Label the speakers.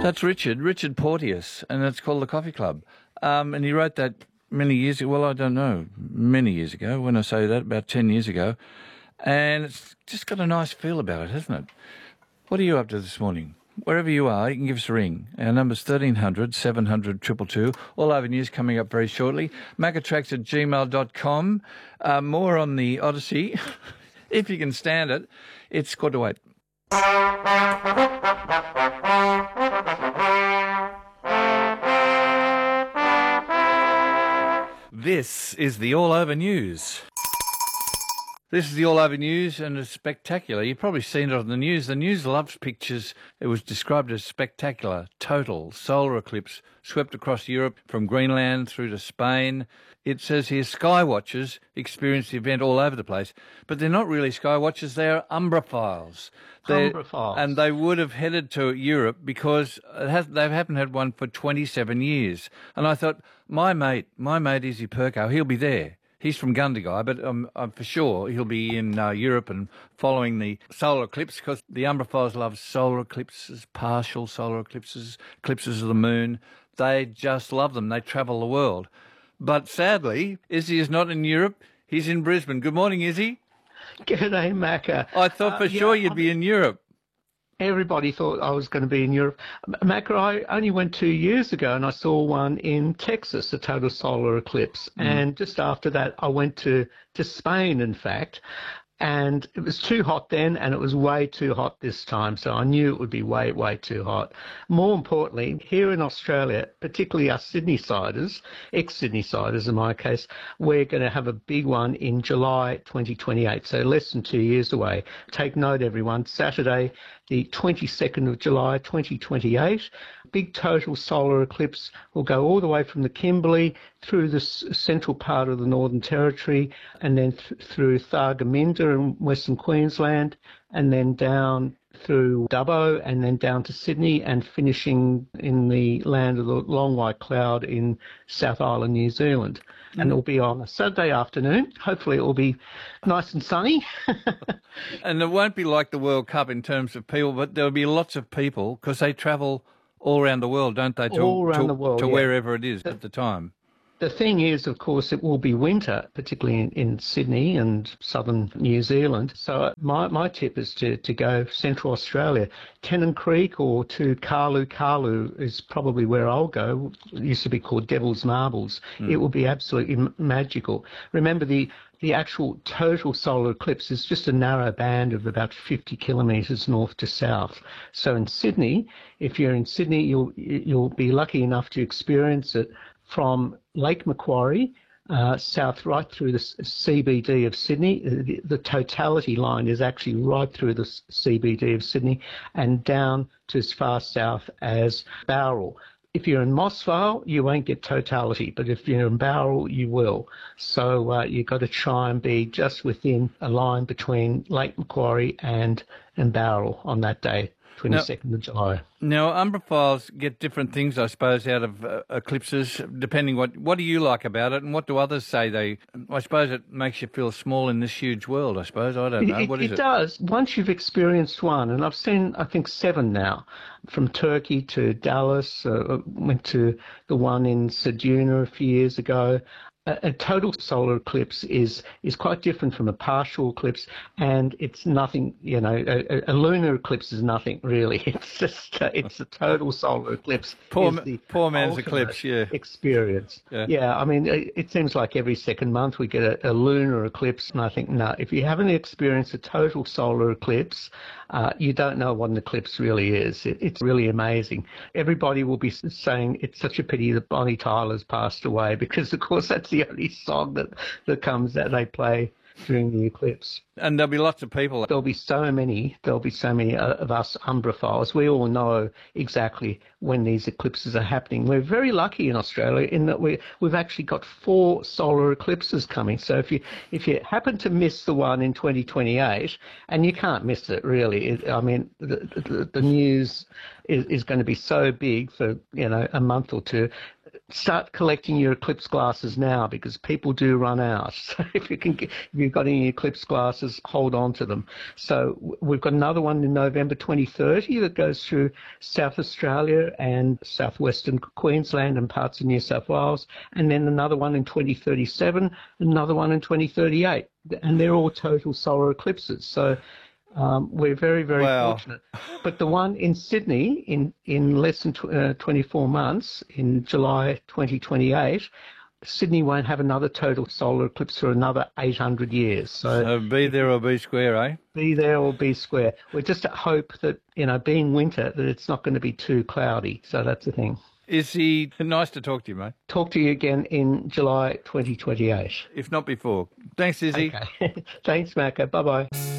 Speaker 1: That's Richard Porteous, and it's called The Coffee Club. And he wrote that many years ago. Well, I don't know, many years ago. When I say that, about 10 years ago. And it's just got a nice feel about it, hasn't it? What are you up to this morning? Wherever you are, you can give us a ring. Our number's 1300 700 222. All over news coming up very shortly. macatracks@gmail.com. More on the Odyssey, if you can stand it. It's Quarter to 8. This is the All Over News. This is the All Over News, and it's spectacular. You've probably seen it on the news. The news loves pictures. It was described as spectacular. Total solar eclipse swept across Europe from Greenland through to Spain. It says here sky watchers experienced the event all over the place, but they're not really sky watchers. They're umbrophiles.
Speaker 2: Umbrophiles.
Speaker 1: And they would have headed to Europe because they haven't had one for 27 years. And I thought, my mate Izzy Perko, he'll be there. He's from Gundagai, but I'm for sure he'll be in Europe and following the solar eclipse, because the umbrophiles love solar eclipses, partial solar eclipses, eclipses of the moon. They just love them. They travel the world. But sadly, Izzy is not in Europe. He's in Brisbane. Good morning, Izzy.
Speaker 2: G'day, Macca.
Speaker 1: I thought for sure you'd be in Europe.
Speaker 2: Everybody thought I was going to be in Europe. Macca, I only went 2 years ago and I saw one in Texas, a total solar eclipse. And just after that, I went to Spain, in fact. And it was too hot then, and it was way too hot this time. So I knew it would be way, way too hot. More importantly, here in Australia, particularly us Sydney-siders, ex-Sydney-siders in my case, we're going to have a big one in July 2028, so less than 2 years away. Take note, everyone, Saturday, the 22nd of July 2028, big total solar eclipse will go all the way from the Kimberley through the central part of the Northern Territory, and then through Thargomindah in Western Queensland, and then down through Dubbo, and then down to Sydney, and finishing in the land of the Long White Cloud in South Island, New Zealand. And it'll be on a Saturday afternoon. Hopefully it will be nice and sunny.
Speaker 1: And it won't be like the World Cup in terms of people, but there'll be lots of people because they travel all around the world, don't they?
Speaker 2: All around the world,
Speaker 1: to
Speaker 2: yeah.
Speaker 1: wherever it is at the time.
Speaker 2: The thing is, of course, it will be winter, particularly in Sydney and southern New Zealand. So my tip is to go Central Australia. Tennant Creek or to Carlu. Carlu is probably where I'll go. It used to be called Devil's Marbles. It will be absolutely magical. Remember, the actual total solar eclipse is just a narrow band of about 50 kilometres north to south. So in Sydney, if you're in Sydney, you'll be lucky enough to experience it from Lake Macquarie, south right through the CBD of Sydney. The totality line is actually right through the CBD of Sydney and down to as far south as Bowral. If you're in Moss Vale, you won't get totality, but if you're in Bowral, you will. So you've got to try and be just within a line between Lake Macquarie and Bowral on that day. 22nd of July.
Speaker 1: Now, umbrophiles get different things, I suppose, out of eclipses, depending what do you like about it, and what do others say I suppose it makes you feel small in this huge world, I suppose. I don't know. What is it?
Speaker 2: It does. Once you've experienced one, and I've seen, I think, 7 now, from Turkey to Dallas, went to the one in Ceduna a few years ago. A total solar eclipse is quite different from a partial eclipse, and it's nothing, a lunar eclipse is nothing really. It's just, it's a total solar eclipse.
Speaker 1: Poor man's eclipse, yeah.
Speaker 2: Experience. Yeah, I mean, it seems like every second month we get a lunar eclipse, and I think, no, if you haven't experienced a total solar eclipse, you don't know what an eclipse really is. It's really amazing. Everybody will be saying it's such a pity that Bonnie Tyler's passed away, because, of course, that's the only song that comes that they play during the eclipse.
Speaker 1: And there'll be lots of people.
Speaker 2: There'll be so many of us umbrophiles. We all know exactly when these eclipses are happening. We're very lucky in Australia in that we've actually got 4 solar eclipses coming. So if you happen to miss the one in 2028, and you can't miss it really, the news is going to be so big for a month or two. start collecting your eclipse glasses now because people do run out. So if you've got any eclipse glasses, hold on to them. So we've got another one in November 2030 that goes through South Australia and southwestern Queensland and parts of New South Wales, and then another one in 2037, another one in 2038, and they're all total solar eclipses. So we're very, very fortunate. But the one in Sydney in less than 24 months, in July 2028, Sydney won't have another total solar eclipse for another 800 years.
Speaker 1: So be there or be square, eh?
Speaker 2: Be there or be square. We just hope that, being winter, that it's not going to be too cloudy. So that's the thing.
Speaker 1: Izzy, nice to talk to you, mate.
Speaker 2: Talk to you again in July 2028.
Speaker 1: If not before. Thanks, Izzy.
Speaker 2: Okay. Thanks, Macca. Bye-bye.